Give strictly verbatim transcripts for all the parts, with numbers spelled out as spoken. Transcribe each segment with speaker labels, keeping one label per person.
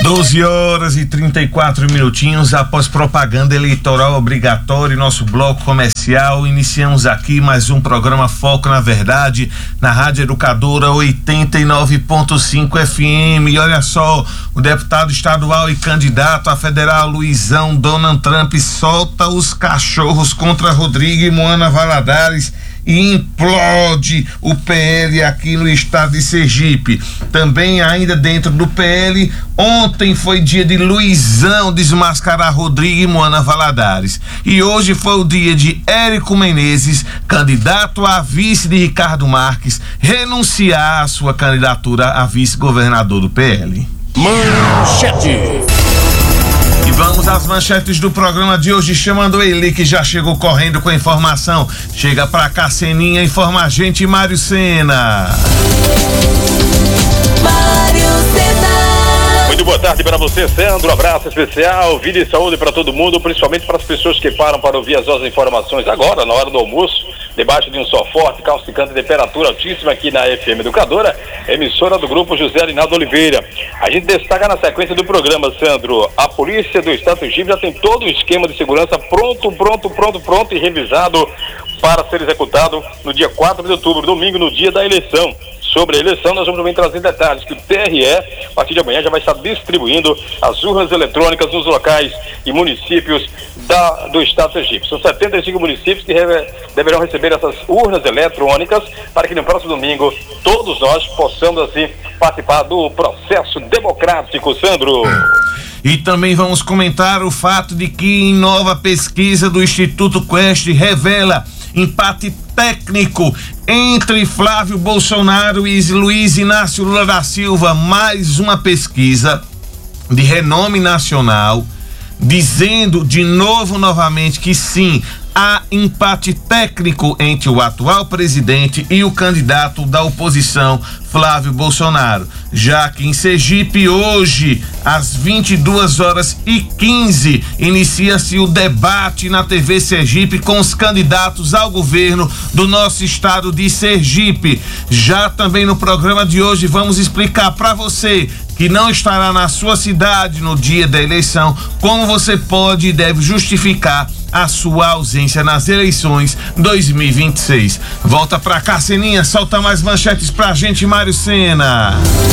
Speaker 1: doze horas e trinta e quatro minutinhos após propaganda eleitoral obrigatória em nosso bloco comercial, iniciamos aqui mais um programa Foco na Verdade na Rádio Educadora oitenta e nove ponto cinco F M. E olha só, o deputado estadual e candidato a federal Luizão Donald Trump solta os cachorros contra Rodrigo e Moana Valadares e implode o P L aqui no estado de Sergipe. Também ainda dentro do P L, ontem foi dia de Luizão desmascarar Rodrigo e Moana Valadares. E hoje foi o dia de Érico Menezes, candidato a vice de Ricardo Marques, renunciar à sua candidatura a vice-governador do P L.
Speaker 2: Manchete.
Speaker 1: E vamos às manchetes do programa de hoje, chamando ele que já chegou correndo com a informação. Chega pra cá, Seninha, informa a gente, Mário Sena.
Speaker 3: Mário Sena.
Speaker 2: Muito boa tarde para você, Sandro. Abraço especial, vida e saúde para todo mundo, principalmente para as pessoas que param para ouvir as nossas informações agora, na hora do almoço, debaixo de um sol forte, calcicante, temperatura altíssima aqui na F M Educadora, emissora do grupo José Arinaldo Oliveira. A gente destaca na sequência do programa, Sandro, a polícia do estado do Sergipe já tem todo o esquema de segurança pronto, pronto, pronto, pronto e revisado para ser executado no dia quatro de outubro, domingo, no dia da eleição. Sobre a eleição, nós vamos também trazer detalhes que o T R E, a partir de amanhã, já vai estar distribuindo as urnas eletrônicas nos locais e municípios da, do estado de Sergipe. São setenta e cinco municípios que re, deverão receber essas urnas eletrônicas para que no próximo domingo todos nós possamos, assim, participar do processo democrático, Sandro.
Speaker 1: E também vamos comentar o fato de que em nova pesquisa do Instituto Quest revela empate técnico entre Flávio Bolsonaro e Luiz Inácio Lula da Silva. Mais uma pesquisa de renome nacional dizendo de novo, novamente, que sim, há empate técnico entre o atual presidente e o candidato da oposição, Flávio Bolsonaro. Já que em Sergipe, hoje, às vinte e duas horas e quinze, inicia-se o debate na T V Sergipe com os candidatos ao governo do nosso estado de Sergipe. Já também no programa de hoje vamos explicar para você que não estará na sua cidade no dia da eleição, como você pode e deve justificar a sua ausência nas eleições dois mil e vinte e seis. Volta pra cá, Seninha, solta mais manchetes pra gente, Mário Sena.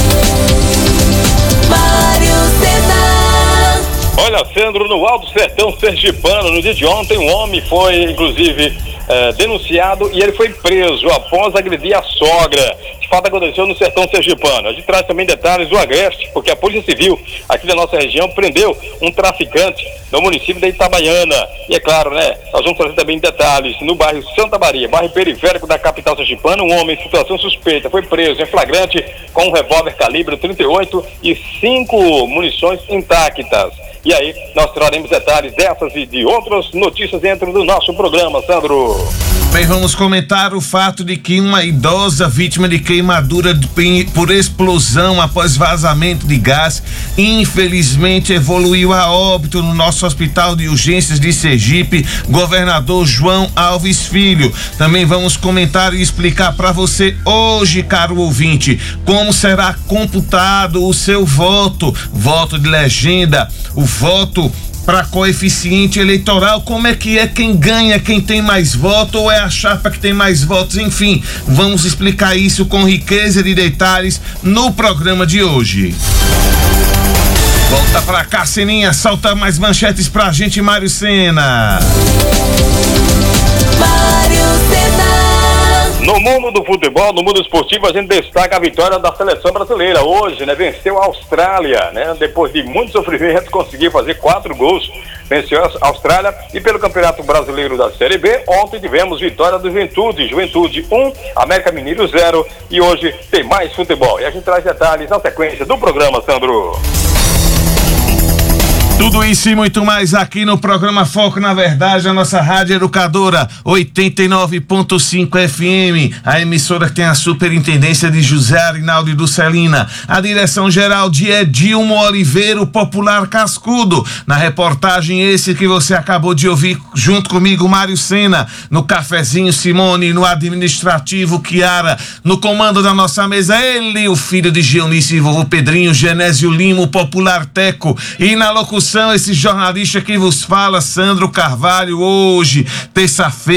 Speaker 3: Mário Sena.
Speaker 2: Olha, Sandro, no Alto Sertão Sergipano, no dia de ontem, um homem foi, inclusive, eh, denunciado e ele foi preso após agredir a sogra. De fato, aconteceu no Sertão Sergipano. A gente traz também detalhes do Agreste, porque a Polícia Civil aqui da nossa região prendeu um traficante no município da Itabaiana. E é claro, né, nós vamos trazer também detalhes no bairro Santa Maria, bairro periférico da capital sergipana. Um homem em situação suspeita foi preso em flagrante com um revólver calibre trinta e oito e cinco munições intactas. E aí, nós traremos detalhes dessas e de outras notícias dentro do nosso programa, Sandro.
Speaker 1: Bem, vamos comentar o fato de que uma idosa vítima de queimadura de, por explosão após vazamento de gás, infelizmente evoluiu a óbito no nosso hospital de urgências de Sergipe, governador João Alves Filho. Também vamos comentar e explicar para você hoje, caro ouvinte, como será computado o seu voto, voto de legenda, o voto para coeficiente eleitoral, como é que é, quem ganha, quem tem mais voto, ou é a chapa que tem mais votos, enfim, vamos explicar isso com riqueza de detalhes no programa de hoje. Volta pra cá, Seninha, solta mais manchetes pra gente, Mário Sena.
Speaker 3: Mário Sena.
Speaker 2: No mundo do futebol, no mundo esportivo, a gente destaca a vitória da seleção brasileira. Hoje, né, venceu a Austrália, né? Depois de muito sofrimento, conseguiu fazer quatro gols. Venceu a Austrália. E pelo Campeonato Brasileiro da Série B, ontem tivemos vitória do Juventude. Juventude um, América Mineiro zero. E hoje tem mais futebol. E a gente traz detalhes na sequência do programa, Sandro.
Speaker 1: Tudo isso e muito mais aqui no programa Foco na Verdade, a nossa rádio educadora oitenta e nove ponto cinco F M, a emissora que tem a superintendência de José Arinaldo e Dulcelina, a direção geral de Edilmo Oliveira, o popular cascudo. Na reportagem esse que você acabou de ouvir junto comigo, Mário Sena, no cafezinho Simone, no administrativo Kiara, no comando da nossa mesa ele, o filho de Geonice e vovô Pedrinho, Genésio Lima, o popular Teco, e na locução esse jornalista que vos fala, Sandro Carvalho, hoje, terça-feira.